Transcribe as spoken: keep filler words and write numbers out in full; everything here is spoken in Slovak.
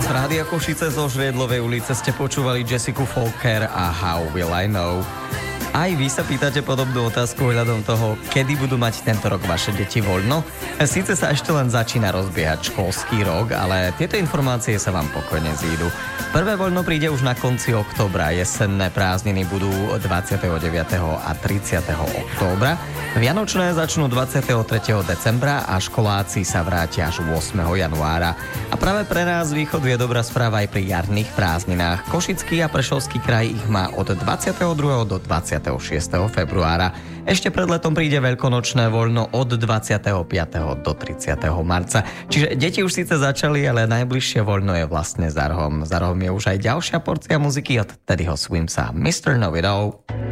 Rádia Košice zo Žriedlovej ulice ste počúvali Jessica Folker a How Will I Know. Aj vy sa pýtate podobnú otázku ohľadom toho, kedy budú mať tento rok vaše deti voľno. Síce sa ešte len začína rozbiehať školský rok, ale tieto informácie sa vám pokojne zídu. Prvé voľno príde už na konci októbra, jesenné prázdniny budú dvadsiateho deviateho a tridsiateho októbra, vianočné začnú dvadsiateho tretieho decembra a školáci sa vrátia až ôsmeho januára. A práve pre nás východu je dobrá správa aj pri jarných prázdninách. Košický a Prešovský kraj ich má od dvadsiateho druhého do dvadsiateho šiesteho februára. Ešte pred letom príde veľkonočné voľno od dvadsiateho piateho do tridsiateho marca. Čiže deti už síce začali, ale najbližšie voľno je vlastne za rohom. Za rohom je už aj ďalšia porcia muziky od Teddyho Swimsa, mister Know It All.